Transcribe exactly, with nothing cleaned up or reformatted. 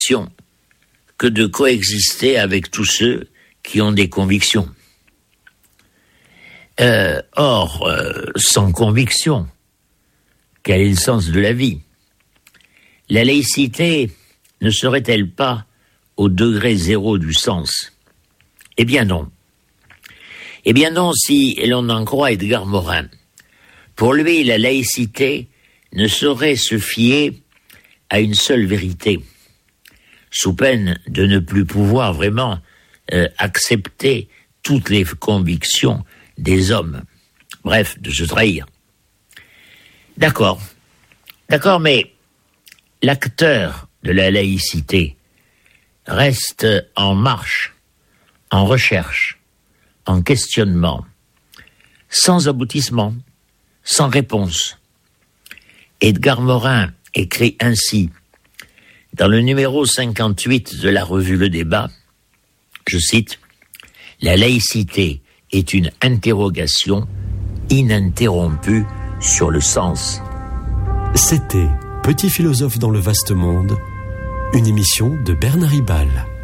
conviction que de coexister avec tous ceux qui ont des convictions. Euh, or, euh, sans conviction, quel est le sens de la vie? La laïcité ne serait-elle pas au degré zéro du sens? Eh bien non. Eh bien non, si l'on en croit Edgar Morin. Pour lui, la laïcité ne saurait se fier à une seule vérité, sous peine de ne plus pouvoir vraiment euh, accepter toutes les convictions des hommes. Bref, de se trahir. D'accord. D'accord, mais l'acteur de la laïcité reste en marche, en recherche, en questionnement, sans aboutissement, sans réponse. Edgar Morin écrit ainsi dans le numéro cinquante-huit de la revue Le Débat, je cite, « La laïcité est une interrogation ininterrompue sur le sens. » C'était Petit philosophe dans le vaste monde, une émission de Bernard Ribal.